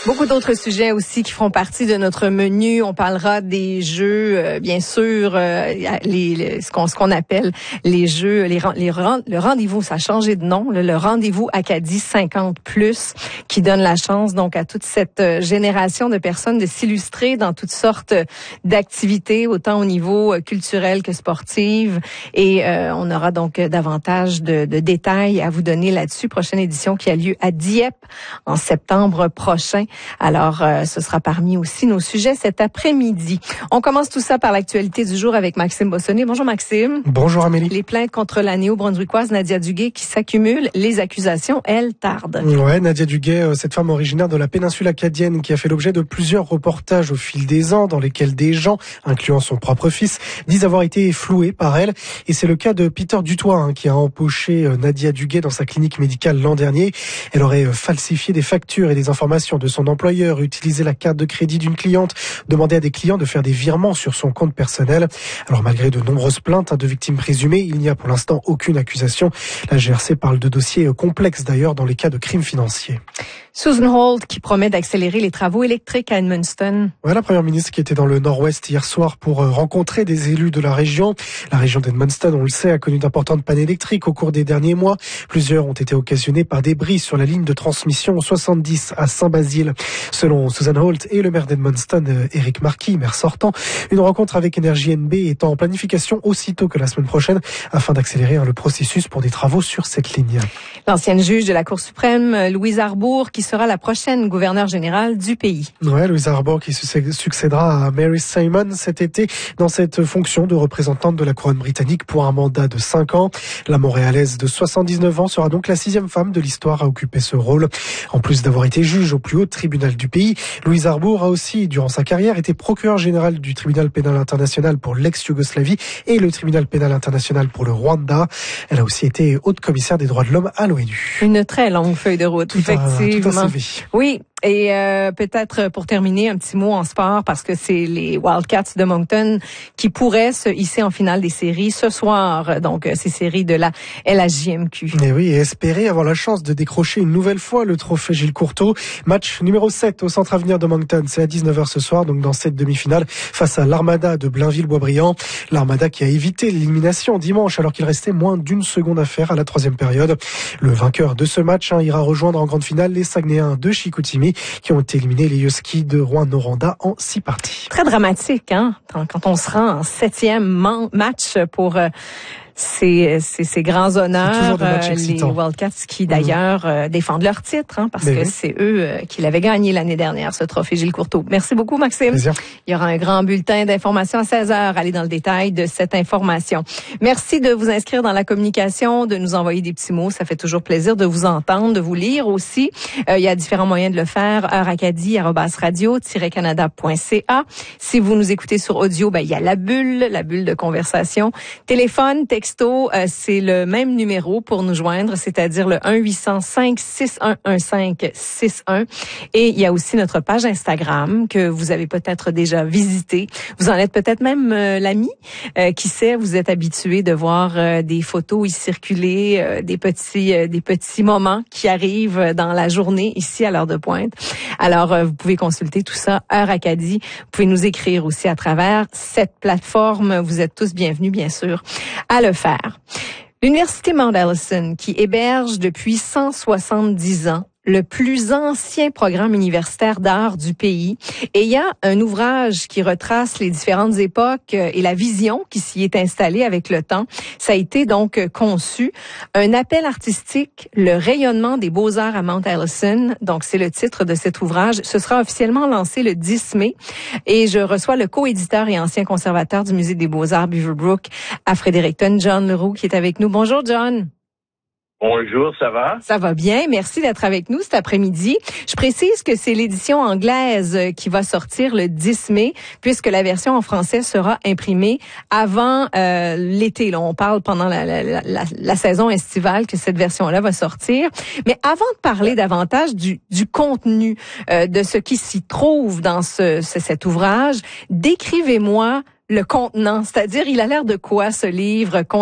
Beaucoup d'autres sujets aussi qui feront partie de notre menu. On parlera des jeux, bien sûr, ce qu'on appelle les jeux, le rendez-vous, ça a changé de nom, le rendez-vous Acadie 50+, qui donne la chance donc à toute cette génération de personnes de s'illustrer dans toutes sortes d'activités, autant au niveau culturel que sportif. Et on aura donc davantage de détails à vous donner là-dessus. Prochaine édition qui a lieu à Dieppe en septembre prochain. Alors, ce sera parmi aussi nos sujets cet après-midi. On commence tout ça par l'actualité du jour avec Maxime Bossonnet. Bonjour Maxime. Bonjour Amélie. Les plaintes contre la néo-brunswickoise Nadia Duguay qui s'accumulent, les accusations, elles, tardent. Ouais, Nadia Duguay, cette femme originaire de la péninsule acadienne qui a fait l'objet de plusieurs reportages au fil des ans dans lesquels des gens, incluant son propre fils, disent avoir été floués par elle. Et c'est le cas de Peter Dutoit qui a embauché Nadia Duguay dans sa clinique médicale l'an dernier. Elle aurait falsifié des factures et des informations de son employeur, utilisé la carte de crédit d'une cliente, demandé à des clients de faire des virements sur son compte personnel. Alors malgré de nombreuses plaintes de victimes présumées, il n'y a pour l'instant aucune accusation. La GRC parle de dossiers complexes d'ailleurs dans les cas de crimes financiers. Susan Holt qui promet d'accélérer les travaux électriques à Edmundston. Ouais, la première ministre qui était dans le nord-ouest hier soir pour rencontrer des élus de la région. La région d'Edmundston, on le sait, a connu d'importantes pannes électriques au cours des derniers mois. Plusieurs ont été occasionnés par des bris sur la ligne de transmission 70 à Saint-Basile. Selon Susan Holt et le maire d'Edmundston, Éric Marquis, maire sortant, une rencontre avec Énergie NB est en planification aussitôt que la semaine prochaine afin d'accélérer le processus pour des travaux sur cette ligne. L'ancienne juge de la Cour suprême, Louise Arbour, qui sera la prochaine gouverneure générale du pays. Ouais, Louise Arbour qui succédera à Mary Simon cet été dans cette fonction de représentante de la couronne britannique pour un mandat de 5 ans. La Montréalaise de 79 ans sera donc la 6e femme de l'histoire à occuper ce rôle. En plus d'avoir été juge au plus haut tribunal du pays, Louise Arbour a aussi, durant sa carrière, été procureure générale du tribunal pénal international pour l'ex-Yougoslavie et le tribunal pénal international pour le Rwanda. Elle a aussi été haute commissaire des droits de l'homme à l'ONU. Une très longue feuille de route, effectivement. Tout un CV. Oui. Et peut-être pour terminer, un petit mot en sport, parce que c'est les Wildcats de Moncton qui pourraient se hisser en finale des séries ce soir. Donc, ces séries de la LHJMQ. Et oui, et espérer avoir la chance de décrocher une nouvelle fois le trophée Gilles Courteau. Match numéro 7 au Centre Avenir de Moncton. C'est à 19h ce soir, donc dans cette demi-finale, face à l'Armada de Blainville-Boisbriand. L'Armada qui a évité l'élimination dimanche alors qu'il restait moins d'une seconde à faire à la 3e période. Le vainqueur de ce match ira rejoindre en grande finale les Saguenayens de Chicoutimi qui ont éliminé les Huskies de Rouen-Noranda en 6 parties. Très dramatique, quand on se rend en 7e match pour ces grands honneurs, les Wildcats qui d'ailleurs défendent leur titre, parce que c'est eux qui l'avaient gagné l'année dernière, ce trophée Gilles Courteau. Merci beaucoup, Maxime. Plaisir. Il y aura un grand bulletin d'information à 16h. Allez dans le détail de cette information. Merci de vous inscrire dans la communication, de nous envoyer des petits mots. Ça fait toujours plaisir de vous entendre, de vous lire aussi. Il y a différents moyens de le faire. heuracadie@radio-canada.ca. Si vous nous écoutez sur audio, il y a la bulle de conversation. Téléphone, texto, c'est le même numéro pour nous joindre, c'est-à-dire le 1-800-561-1561. Et il y a aussi notre page Instagram que vous avez peut-être déjà visitée. Vous en êtes peut-être même l'ami. Qui sait, vous êtes habitué de voir des photos y circuler, des petits moments qui arrivent dans la journée ici à l'heure de pointe. Alors, vous pouvez consulter tout ça, Heure Acadie. Vous pouvez nous écrire aussi à travers cette plateforme. Vous êtes tous bienvenus, bien sûr, à le faire. L'Université Mount Allison, qui héberge depuis 170 ans le plus ancien programme universitaire d'art du pays. Et il y a un ouvrage qui retrace les différentes époques et la vision qui s'y est installée avec le temps. Ça a été donc conçu. Un appel artistique, le rayonnement des beaux-arts à Mount Allison. Donc, c'est le titre de cet ouvrage. Ce sera officiellement lancé le 10 mai. Et je reçois le co-éditeur et ancien conservateur du Musée des beaux-arts Beaverbrook à Fredericton, John Leroux, qui est avec nous. Bonjour, John. Bonjour, ça va? Ça va bien. Merci d'être avec nous cet après-midi. Je précise que c'est l'édition anglaise qui va sortir le 10 mai, puisque la version en français sera imprimée avant l'été. Là, on parle pendant la saison estivale que cette version-là va sortir. Mais avant de parler davantage du contenu de ce qui s'y trouve dans cet ouvrage, décrivez-moi le contenant, c'est-à-dire il a l'air de quoi ce livre